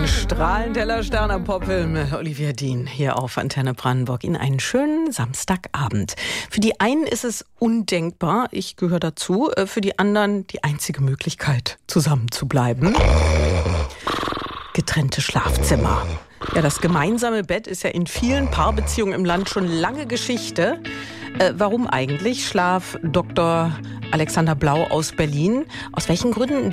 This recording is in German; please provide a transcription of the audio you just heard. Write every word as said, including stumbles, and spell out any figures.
Ein strahlend heller Stern am Poppel mit Olivia Dean hier auf Antenne Brandenburg. Ihnen einen schönen Samstagabend. Für die einen ist es undenkbar, ich gehöre dazu, für die anderen die einzige Möglichkeit, zusammen zu bleiben. Getrennte Schlafzimmer. Ja, das gemeinsame Bett ist ja in vielen Paarbeziehungen im Land schon lange Geschichte. Äh, warum eigentlich? Schlaf Doktor Alexander Blau aus Berlin. Aus welchen Gründen